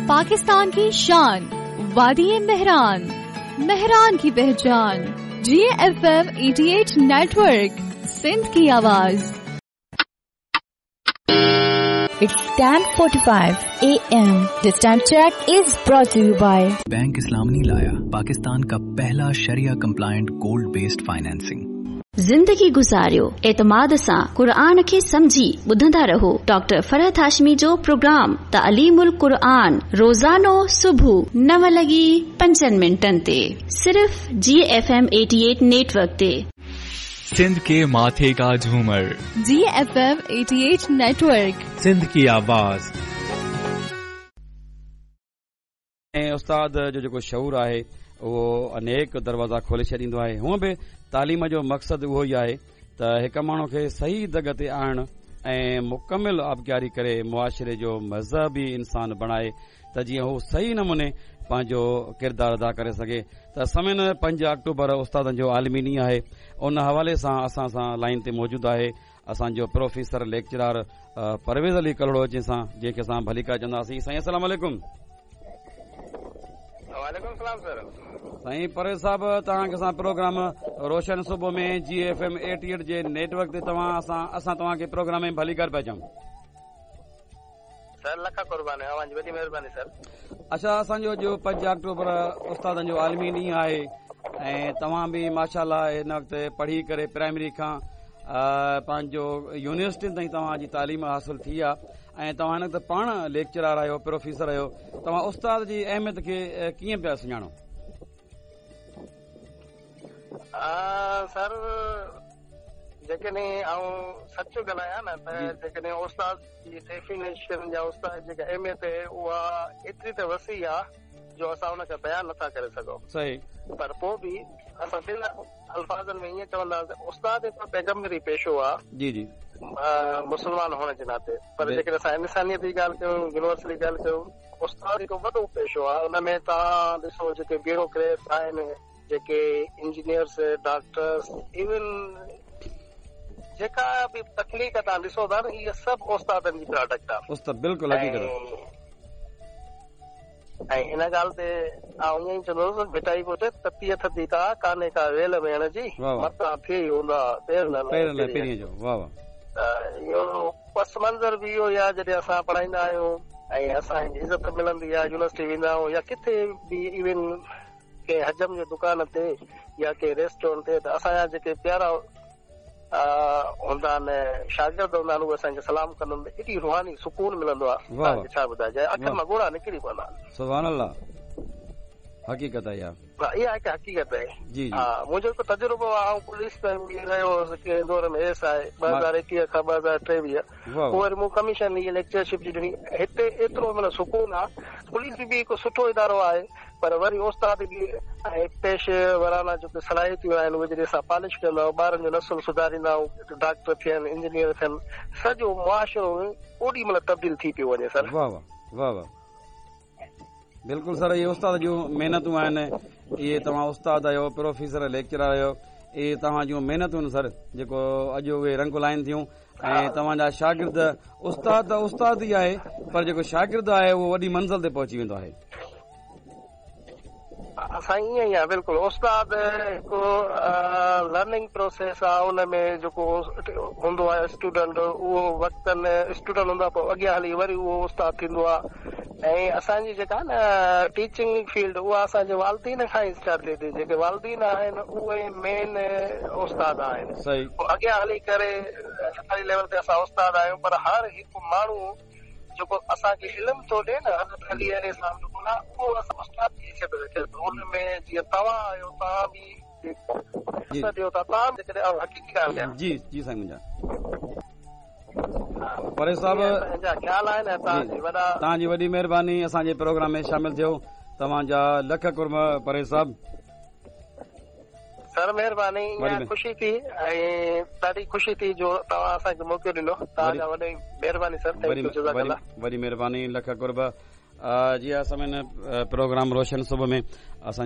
पाकिस्तान की शान, वादी मेहरान, मेहरान की पहचान, GFM 88 नेटवर्क, सिंध की आवाज। It's 10:45 AM. This time check is brought to you by bank इस्लाम नहीं लाया, पाकिस्तान का पहला शरिया कंप्लायंट गोल्ड बेस्ड फाइनेंसिंग। ज़िंदगी गुज़ारियो एतमाद सां क़ुरान खे समझी ॿुधंदा रहो। डॉक्टर फरहत हाशमी जो प्रोग्राम तालीमुल क़ुरान रोज़ानो सुबुह 9:05 ते सिर्फ़ GFM 88 नेटवर्क ते। सिंध के माथे का झूमर, GFM 88 नेटवर्क, सिंध की आवाज़। ऐं उस्ताद जो जेको शऊर आहे उहो अनेक दरवाज़ा खोले छॾींदो आहे। हूअं बि तालीम जो मक़सदु उहो ई आहे त हिक माण्हू खे सही दग ते आणणु ऐं मुकमिल आबकारी करे मुआशिरे जो मज़हबी इंसान बणाए त जीअं हू सही नमूने पंहिंजो किरदारु अदा करे सघे। त समेन 5 अक्टूबर उस्तादनि जो आलमी ॾींहुं आहे। उन हवाले सां असां सां लाइन ते मौजूदु आहे असांजो प्रोफेसर लेक्चरार परवेज़ अली कलड़ो, जंहिंखे असां भलीका चवंदासीं। साईं अस्सलाम वालेकुम। वालेकुम सलाम सर। साईं परवेज़ साहब, तव्हांखे असां प्रोग्राम रोशन सुबुह में GFM 88 जे नेटवर्क ते असां तव्हांखे प्रोग्राम में भली कर पिया चऊं। सर लखा कुर्बानी, तव्हांजी वॾी महिरबानी सर। अच्छा, असांजो जो 5 अक्टूबर उस्तादनि जो आलमी ॾींहुं आहे ऐं तव्हां बि माशाअल्लाह हिन वक़्तु पढ़ी करे प्राइमरी खां पंहिंजो यूनिवर्सिटी ताईं तव्हांजी तालीम हासिल थी आहे ऐं तव्हां हिन वक़्तु पाण लेक्चरार आहियो, प्रोफेसर आहियो। तव्हां उस्ताद जी अहमियत खे कीअं पिया सुञाणो? सर जेकॾहिं सच ॻाल्हायां न त जेकॾहिं उस्ताद जी डेफिनेशन या उस्ताद जेका अहमियत आहे उहा एतिरी त वसी आहे जो असां हुनखे बयानु नथा करे सघूं। सही। पर पोइ बि असां ॿिन अल्फाज़नि में ईअं चवंदासीं उस्ताद हिकु पैगम्बरी पेशो आहे। जी जी। मुस्लमान हुअण जे नाते। पर जेकॾहिं असां इंसानियत जी ॻाल्हि कयूं, यूनिवर्सल जी ॻाल्हि कयूं, उस्ताद हिकु वॾो पेशो आहे। हुनमें तव्हां ॾिसो जेके ब्यूरोक्रेट्स आहिनि, जेके इंजीनियर्स, डॉक्टर्स, इवन जेका बि तकलीफ़ तव्हां ॾिसो था न, इहे सभु उस्तादनि जी प्रोडक्ट आहे। उस्ताद बिल्कुलु हक़ीक़त। ऐं इन ॻाल्हि ते ईअं ई चवंदुसि मिटाई पुट ततीअ थधी का कान्हे का वेल वेहण जी, मथां थी हूंदा पेर न जो। इहो पस मंज़र बि इहो ई आहे जॾहिं असां पढ़ाईंदा आहियूं ऐं असांजी इज़त मिलंदी आहे, यूनिवर्सिटी वेंदा आहियूं या किथे बि, इवन के हजम जे दुकान ते या के रेस्टोरेंट ते, त असांजा जेके प्यारा हूंदा आहिनि, शागिर्द हूंदा आहिनि, उहे असांखे सलाम कंदा आहिनि। एॾी रूहानी सुकून मिलंदो आहे, छा ॿुधाइजे, अखियुनि मां ॻोढ़ा निकिरी पवंदा आहिनि। सुभान अल्लाह, हक़ीक़त आहे इहा। इहा हिकु हक़ीक़त आहे। हा, मुंहिंजो हिकु तजुर्बो आहे। पुलिस में रहियो कंहिं दौर में एस आहे 2021 खां 2023। पोइ वरी मूं कमीशन जी लेक्चरशिप जी ॾिनी। हिते एतिरो माना सुकून आहे। पुलिस बि हिकु सुठो इदारो आहे, पर वरी उस्ताद बि ऐं पेशे वाराना जेके सलाहियतूं आहिनि उहे जॾहिं असां पॉलिश कंदा आहियूं, ॿारनि जो नसुल सुधारींदा आहियूं, डॉक्टर थियनि, इंजीनियर थियनि, सॼो मुआशिरो ओॾी महिल तब्दील थी पियो वञे सर। वाह वाह वाह, बिल्कुलु सर। इहे उस्ताद जूं महिनतूं आहिनि, इहे तव्हां उस्ताद आहियो, प्रोफेसर, लेक्चरर आहियो, इहे तव्हां जूं महिनतूं आहिनि सर, जेको अॼु उहे रंग लाइन थियूं। ऐं तव्हांजा शागिर्द, उस्ताद त उस्ताद ई आहे, पर जेको शागिर्द आहे उहो वॾी मंज़िल ते पहुची वेंदो आहे। असां ईअं ई आहे बिल्कुलु। उस्ताद हिकु लर्निंग प्रोसेस आहे, उनमें जेको हूंदो आहे स्टूडेंट, उहो वक़्तनि स्टूडेंट हूंदो आहे, पोइ अॻियां हली वरी उहो उस्ताद थींदो आहे। ऐं असांजी जेका न टीचिंग फील्ड, उहा असांजे वालदीन खां ई स्टार्ट थिए थी। जेके वालदीन आहिनि उहे मेन उस्ताद आहिनि। पोइ अॻियां हली करे सरकारी लेवल ते असां उस्ताद आहियूं। पर हर हिकु माण्हू जेको असांखे इल्मु थो ॾिए न, हज़रत अली अलैहिस्सलाम जो गुनाह, उहो असां उस्ताद जी हैसियत रखे थो। हुनमें जीअं तव्हां आहियो, तव्हां बि ॾियो था, तव्हां जेकॾहिं हक़ीक़ी ॻाल्हि कयां। जी जी साईं मुंहिंजा परेश साहब, ख़्याल आहे न तव्हांजी वॾी महिरबानी असांजे प्रोग्राम में शामिल थियो। तव्हांजा लख कुर्ब परेश साहब। सर महिरबानी, ख़ुशी थी ऐं ॾाढी ख़ुशी थी जो तव्हां असांखे मौक़ो ॾिनो। तव्हांजा वॾी महिरबानी सर। वॾी महिरबानी, लख कुर्ब। जी असां प्रोग्राम रोशन सुबुह में असां